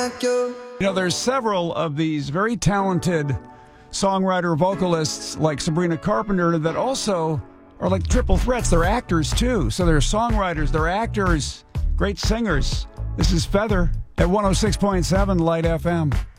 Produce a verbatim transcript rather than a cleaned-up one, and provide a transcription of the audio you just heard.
like you. You know, there's several of these very talented songwriter vocalists like Sabrina Carpenter that also are like triple threats. They're actors too. So they're songwriters, they're actors, great singers. This is Feather at one oh six point seven Light F M.